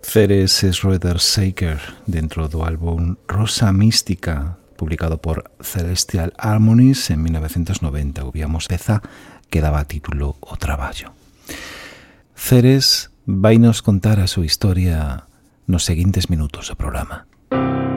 Ceres Schroeder-Saker dentro do álbum Rosa Mística, publicado por Celestial Harmonies en 1990. Ouvíamos peza que daba título O Traballo. Ceres vai nos contar a súa historia nos seguintes minutos do programa.